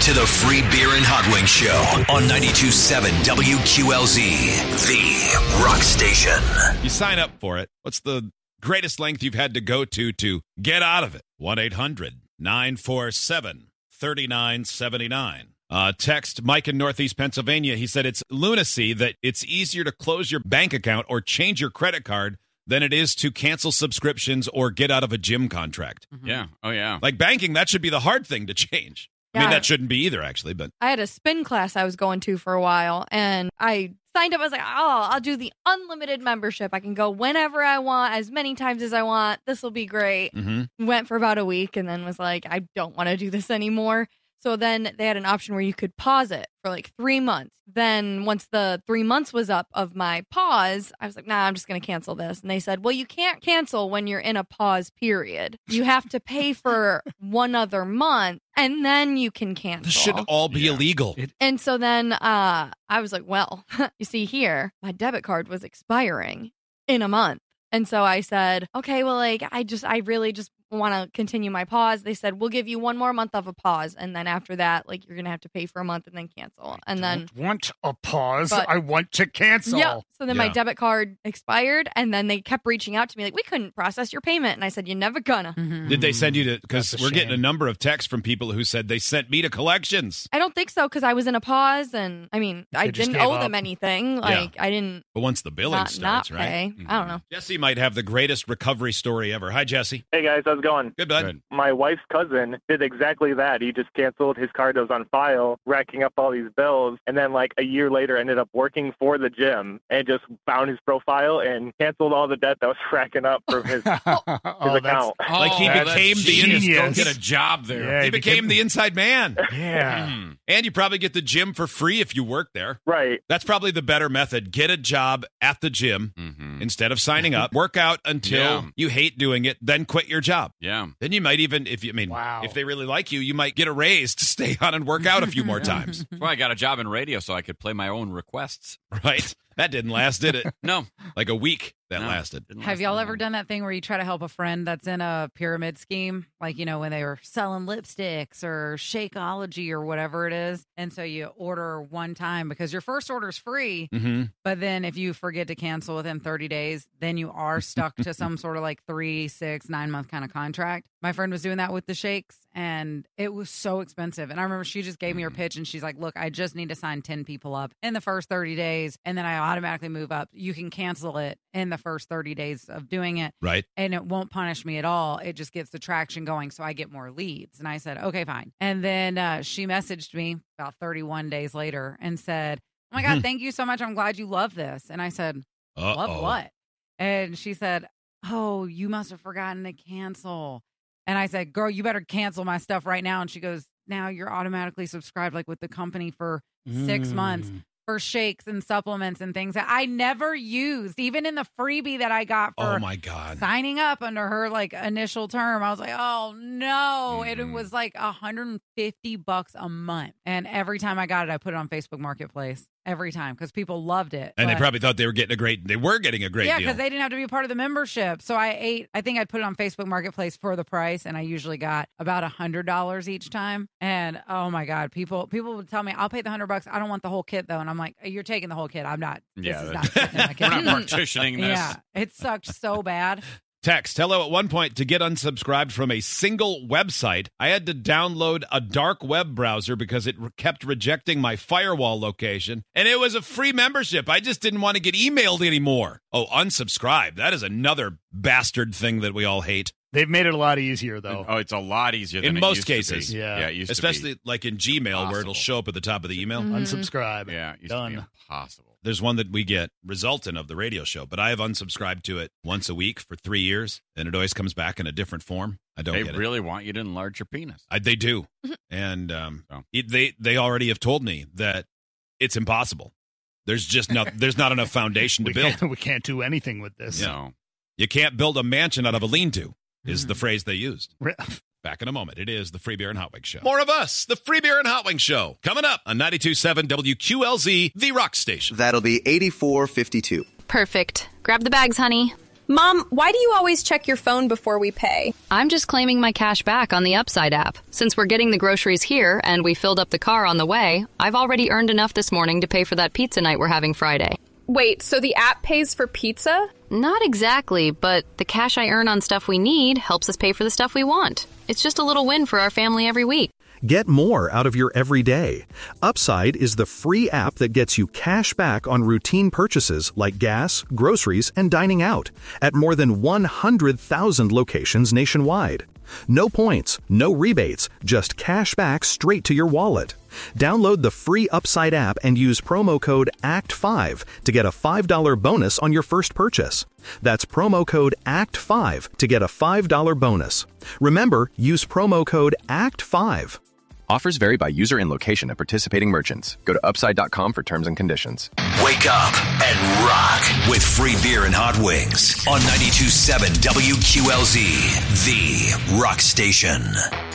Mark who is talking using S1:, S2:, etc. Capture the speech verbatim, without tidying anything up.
S1: to the Free Beer and Hot Wings Show on ninety-two point seven W Q L Z, the rock station.
S2: You sign up for it. What's the greatest length you've had to go to to get out of it? one eight hundred nine four seven three nine seven nine. Uh, text Mike in Northeast Pennsylvania. He said it's lunacy that it's easier to close your bank account or change your credit card than it is to cancel subscriptions or get out of a gym contract.
S3: Mm-hmm. Yeah. Oh, yeah.
S2: Like banking, that should be the hard thing to change. I mean,
S4: Yeah.
S2: that shouldn't be either, actually. But
S4: I had a spin class I was going to for a while, and I signed up. I was like, oh, I'll do the unlimited membership. I can go whenever I want, as many times as I want. This will be great.
S2: mm-hmm.
S4: Went for about a week and then was like, I don't want to do this anymore. So then they had an option where you could pause it for like three months. Then once the three months was up of my pause, I was like, nah, I'm just going to cancel this. And they said, well, you can't cancel when you're in a pause period. You have to pay for one other month and then you can cancel.
S2: This should all be
S3: Yeah.
S2: illegal.
S3: It-
S4: And so then uh, I was like, well, you see here, my debit card was expiring in a month. And so I said, okay, well, like, I just, I really just want to continue my pause. They said, we'll give you one more month of a pause. And then after that, like, you're going to have to pay for a month and then cancel. And then,
S5: Don't want a pause.
S4: But-
S5: I want to cancel.
S4: yeah. So then my
S2: Yeah.
S4: debit card expired. And then they kept reaching out to me, like, we couldn't process your payment. And I said, you're never gonna.
S2: Did they send you to, because
S5: That's a
S2: we're getting a
S5: shame.
S2: number of texts from people who said they sent me to collections.
S4: I don't think so, because I was in a pause. And I mean, I
S5: They just
S4: didn't
S5: gave
S4: owe
S5: up.
S4: them anything. Like, I didn't
S2: But once the billing
S4: not,
S2: starts,
S4: not
S2: right?
S4: pay. I don't know.
S2: Jesse might have the greatest recovery story ever. Hi, Jesse.
S6: Hey guys, how's it going?
S2: Good, bud.
S3: Good.
S6: My wife's cousin did exactly that. He just canceled his card that was on file, racking up all these bills, and then like a year later ended up working for the gym and just found his profile and canceled all the debt that was racking up from his, his
S5: oh, that's,
S6: account.
S2: Like he
S3: that's
S2: became the
S3: genius.
S5: genius.
S3: Go get a job there.
S5: Yeah,
S2: He
S5: he
S2: became
S5: became-
S2: the inside man.
S5: yeah.
S3: Hmm.
S2: And you probably get the gym for free if you work there.
S6: Right.
S2: That's probably the better method. Get a job at the gym
S3: Mhm.
S2: instead of signing up. Work out until
S3: Yeah.
S2: you hate doing it, then quit your job.
S3: Yeah.
S2: Then you might even, if you I mean,
S5: Wow.
S2: if they really like you, you might get a raise to stay on and work out a few more times.
S3: Well, I got a job in radio so I could play my own requests.
S2: Right? That didn't last, did it?
S3: No.
S2: Like a week that
S3: No.
S2: lasted.
S3: Didn't
S7: Have
S3: last
S7: y'all
S3: that
S7: ever
S3: long.
S7: done that thing where you try to help a friend that's in a pyramid scheme? Like, you know, when they were selling lipsticks or Shakeology or whatever it is. And so you order one time because your first order's free.
S2: Mm-hmm.
S7: But then if you forget to cancel within thirty days, then you are stuck to some sort of like three, six, nine month kind of contract. My friend was doing that with the shakes and it was so expensive. And I remember she just gave me her pitch and she's like, look, I just need to sign ten people up in the first thirty days. And then I automatically move up. You can cancel it in the first thirty days of doing it.
S2: Right.
S7: And it won't punish me at all. It just gets the traction going so I get more leads. And I said, okay, fine. And then uh, she messaged me about thirty-one days later and said, oh my God, thank you so much. I'm glad you love this. And I said,
S2: Uh-oh.
S7: love what? And she said, oh, you must have forgotten to cancel. And I said, girl, you better cancel my stuff right now. And she goes, now you're automatically subscribed like with the company for six
S5: Mm.
S7: months for shakes and supplements and things that I never used, even in the freebie that I got for
S2: Oh, my God.
S7: signing up under her like initial term. I was like, oh no. And
S2: Mm-hmm.
S7: it was like one hundred fifty bucks a month. And every time I got it, I put it on Facebook Marketplace. Every time because people loved it.
S2: And they
S7: But-
S2: probably thought they were getting a great, they were getting a great
S7: yeah,
S2: deal.
S7: because they didn't have to be a part of the membership. So I ate, I think I'd put it on Facebook Marketplace for the price, and I usually got about a hundred dollars each time. And oh my God, people people would tell me, I'll pay the hundred bucks. I don't want the whole kit though. And I'm like, you're taking the whole kit. I'm not.
S3: Yeah,
S7: This is
S3: that-
S7: not sitting in my kit.
S3: We're not partitioning this.
S7: Yeah, it sucked so bad.
S2: Text, hello. At one point, to get unsubscribed from a single website, I had to download a dark web browser because it re- kept rejecting my firewall location. And it was a free membership. I just didn't want to get emailed anymore. Oh, unsubscribe. That is another bastard thing that we all hate.
S5: They've made it a lot easier, though.
S3: Oh, it's a lot easier than
S2: In
S3: it
S2: most
S3: used to be.
S2: cases.
S5: Yeah.
S3: Yeah, it used
S2: Especially
S3: to
S2: like in Gmail where it'll
S3: Impossible.
S2: show up at the top of the email.
S4: Mhm.
S5: Unsubscribe.
S3: be. Yeah, it used
S5: Done.
S3: to be impossible.
S2: There's one that we get resultant of the radio show, but I have unsubscribed to it once a week for three years, and it always comes back in a different form. I don't
S3: They
S2: get it.
S3: really want you to enlarge your penis.
S2: I, they do, and um,
S3: Oh.
S2: it, they they already have told me that it's impossible. There's just not there's not enough foundation to
S5: We
S2: build.
S5: can't, we can't do anything with this.
S3: No.
S2: You can't build a mansion out of a lean-to. Is
S3: Mm-hmm.
S2: the phrase they used.
S5: Re-
S2: Back in a moment. It is the Free Beer and Hot Wings Show. More of us, the Free Beer and Hot Wings Show, coming up on ninety-two point seven W Q L Z, the rock station.
S8: That'll be eighty-four fifty-two.
S9: Perfect. Grab the bags, honey.
S8: Mom, why do you always check your phone before we pay?
S9: I'm just claiming my cash back on the Upside app. Since we're getting the groceries here and we filled up the car on the way, I've already earned enough this morning to pay for that pizza night we're having Friday.
S8: Wait, so the app pays for pizza?
S9: Not exactly, but the cash I earn on stuff we need helps us pay for the stuff we want. It's just a little win for our family every week.
S10: Get more out of your everyday. Upside is the free app that gets you cash back on routine purchases like gas, groceries, and dining out at more than one hundred thousand locations nationwide. No points, no rebates, just cash back straight to your wallet. Download the free Upside app and use promo code A C T five to get a five dollars bonus on your first purchase. That's promo code A C T five to get a five dollars bonus. Remember, use promo code A C T five.
S11: Offers vary by user and location at participating merchants. Go to upside dot com for terms and conditions.
S1: Wake up and rock with free beer and hot wings on ninety-two point seven W Q L Z, the rock station.